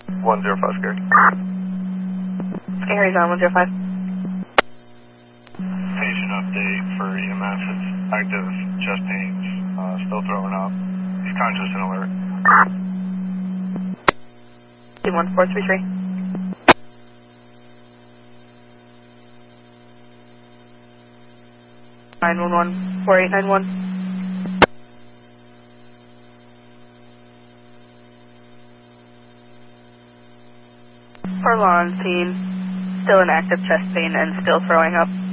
105 Scary. Scary's on 105. Patient update for EMS. It's active chest pains, still throwing up. He's conscious and alert. 1433. Nine 4891. Parla on scene, still in active chest pain and still throwing up.